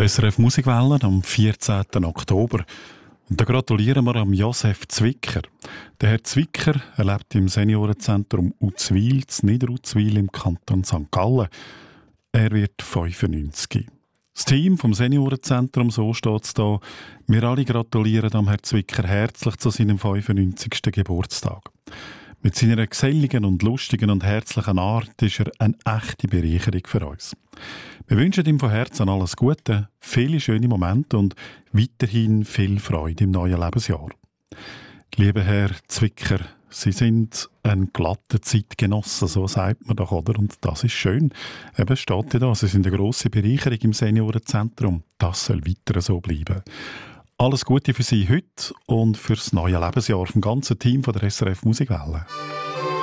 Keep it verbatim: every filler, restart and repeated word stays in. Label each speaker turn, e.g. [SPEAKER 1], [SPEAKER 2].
[SPEAKER 1] S R F Musikwelle am vierzehnten Oktober. Und da gratulieren wir am Josef Zwicker. Der Herr Zwicker er lebt im Seniorenzentrum Uzwil, in Niederuzwil im Kanton Sankt Gallen. Er wird fünfundneunzig. Das Team vom Seniorenzentrum, so steht es da, wir alle gratulieren am Herrn Zwicker herzlich zu seinem fünfundneunzigsten Geburtstag. Mit seiner geselligen und lustigen und herzlichen Art ist er eine echte Bereicherung für uns. Wir wünschen ihm von Herzen alles Gute, viele schöne Momente und weiterhin viel Freude im neuen Lebensjahr. Lieber Herr Zwicker, Sie sind ein glatter Zeitgenosse, so sagt man doch, oder? Und das ist schön. Eben steht ja da, Sie sind eine grosse Bereicherung im Seniorenzentrum. Das soll weiter so bleiben. Alles Gute für Sie heute und für das neue Lebensjahr vom ganzen Team von der S R F Musikwelle.